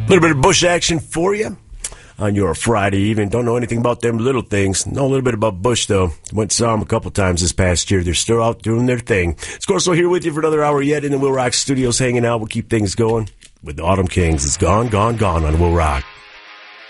little bit of Bush action for you on your Friday evening. Don't know anything about them little things. Know a little bit about Bush, though. Went and saw them a couple times this past year. They're still out doing their thing. Scorso here with you for another hour yet in the Will Rock Studios, hanging out. We'll keep things going with the Autumn Kings. It's gone, gone, gone on Will Rock.